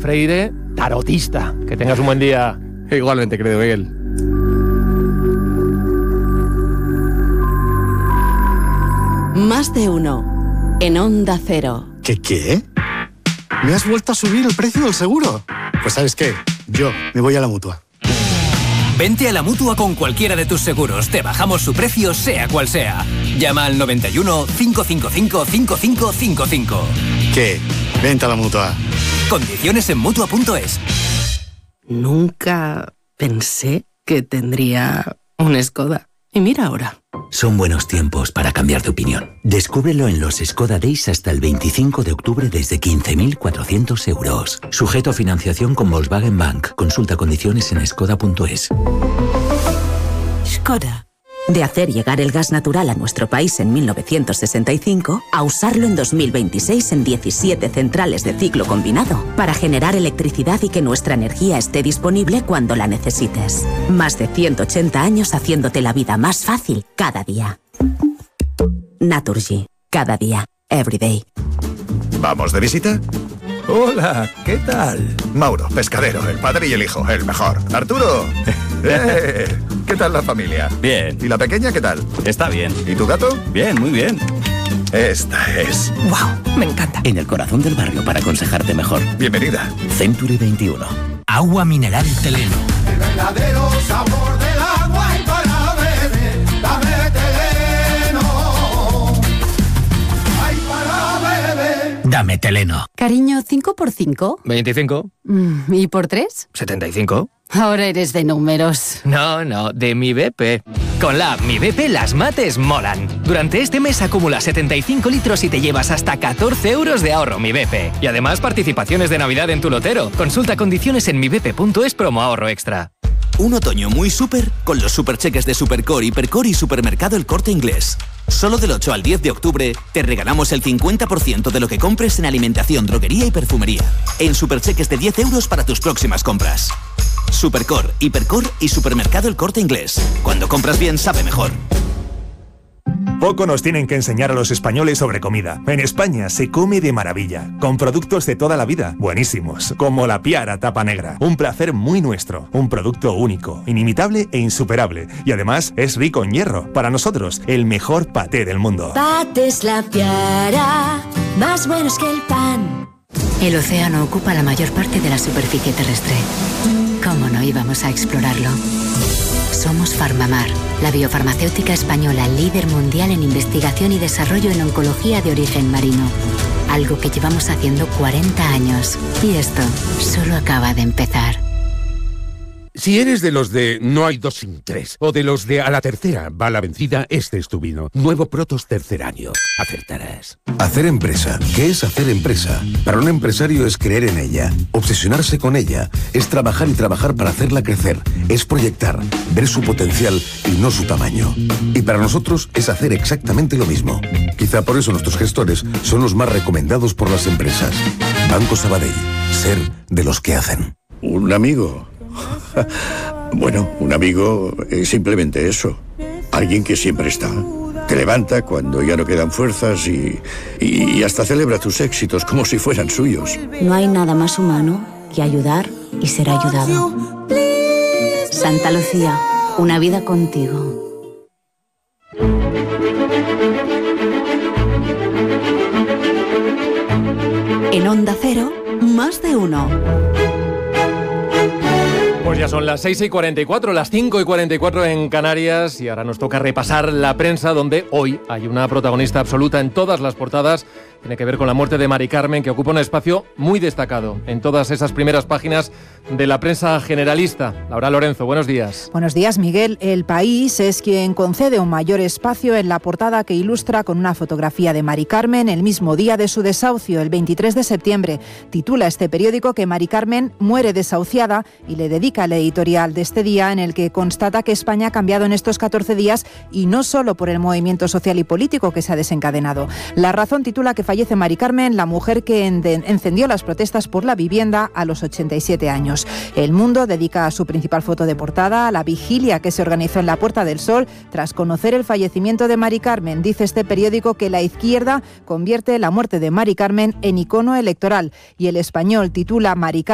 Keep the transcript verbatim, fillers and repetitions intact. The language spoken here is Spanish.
Freire, tarotista. Que tengas un buen día. Igualmente, querido Miguel. Más de uno en Onda Cero. ¿Qué qué? ¿Me has vuelto a subir el precio del seguro? Pues ¿sabes qué? Yo me voy a la Mutua. Vente a la Mutua con cualquiera de tus seguros. Te bajamos su precio, sea cual sea. Llama al noventa y uno, cinco cinco cinco, cinco cinco cinco cinco. ¿Qué? Vente a la Mutua. Condiciones en Mutua punto es. Nunca pensé que tendría un Skoda. Y mira ahora. Son buenos tiempos para cambiar de opinión. Descúbrelo en los Skoda Days hasta el veinticinco de octubre desde quince mil cuatrocientos euros. Sujeto a financiación con Volkswagen Bank. Consulta condiciones en skoda punto es. Skoda. De hacer llegar el gas natural a nuestro país en mil novecientos sesenta y cinco a usarlo en dos mil veintiséis en diecisiete centrales de ciclo combinado para generar electricidad y que nuestra energía esté disponible cuando la necesites. Más de ciento ochenta años haciéndote la vida más fácil cada día. Naturgy. Cada día. Every day. ¿Vamos de visita? Hola, ¿qué tal? Mauro, pescadero, el padre y el hijo, el mejor. Arturo, eh, ¿qué tal la familia? Bien. ¿Y la pequeña qué tal? Está bien. ¿Y tu gato? Bien, muy bien. Esta es... ¡Wow! Me encanta. En el corazón del barrio para aconsejarte mejor. Bienvenida. Century veintiuno. Agua mineral Teleno. El verdadero sabor del agua y para beber, dame Teleno. Ay, para beber. Dame Teleno. Cariño, ¿cinco por cinco? veinticinco. Mm, ¿Y por tres? setenta y cinco. Ahora eres de números. No, no, de mi B P. Con la app Mi B P las mates molan. Durante este mes acumula setenta y cinco litros y te llevas hasta catorce euros de ahorro Mi B P. Y además participaciones de Navidad en tu lotero. Consulta condiciones en mi b p punto es promo ahorro extra. Un otoño muy súper con los supercheques de Supercore, Hipercore y Supermercado El Corte Inglés. Solo del ocho al diez de octubre te regalamos el cincuenta por ciento de lo que compres en alimentación, droguería y perfumería. En supercheques de diez euros para tus próximas compras. Supercore, Hipercore y Supermercado El Corte Inglés. Cuando compras bien, sabe mejor. Poco nos tienen que enseñar a los españoles sobre comida. En España se come de maravilla, con productos de toda la vida, buenísimos, como la Piara Tapa Negra. Un placer muy nuestro, un producto único, inimitable e insuperable. Y además es rico en hierro. Para nosotros, el mejor paté del mundo. Patés La Piara, más buenos que el pan. El océano ocupa la mayor parte de la superficie terrestre. ¿Cómo no íbamos a explorarlo? Somos Farmamar, la biofarmacéutica española líder mundial en investigación y desarrollo en oncología de origen marino. Algo que llevamos haciendo cuarenta años. Y esto solo acaba de empezar. Si eres de los de no hay dos sin tres, o de los de a la tercera va la vencida, este es tu vino. Nuevo Protos Tercer Año. Acertarás. Hacer empresa. ¿Qué es hacer empresa? Para un empresario es creer en ella, obsesionarse con ella, es trabajar y trabajar para hacerla crecer, es proyectar, ver su potencial y no su tamaño. Y para nosotros es hacer exactamente lo mismo. Quizá por eso nuestros gestores son los más recomendados por las empresas. Banco Sabadell. Ser de los que hacen. Un amigo. Bueno, un amigo es simplemente eso. Alguien que siempre está. Te levanta cuando ya no quedan fuerzas y, y hasta celebra tus éxitos como si fueran suyos. No hay nada más humano que ayudar y ser ayudado. Santa Lucía, una vida contigo. En Onda Cero, más de uno. Pues ya son las seis y cuarenta y cuatro, las cinco y cuarenta y cuatro en Canarias, y ahora nos toca repasar la prensa, donde hoy hay una protagonista absoluta en todas las portadas. Tiene que ver con la muerte de Mari Carmen, que ocupa un espacio muy destacado en todas esas primeras páginas de la prensa generalista. Laura Lorenzo, buenos días. Buenos días, Miguel. El País es quien concede un mayor espacio en la portada, que ilustra con una fotografía de Mari Carmen el mismo día de su desahucio, el veintitrés de septiembre. Titula este periódico que Mari Carmen muere desahuciada y le dedica el editorial de este día, en el que constata que España ha cambiado en estos catorce días, y no solo por el movimiento social y político que se ha desencadenado. La Razón titula que fallece Mari Carmen, la mujer que encendió las protestas por la vivienda a los ochenta y siete años. El Mundo dedica su principal foto de portada a la vigilia que se organizó en la Puerta del Sol tras conocer el fallecimiento de Mari Carmen. Dice este periódico que la izquierda convierte la muerte de Mari Carmen en icono electoral, y El Español titula Mari Carmen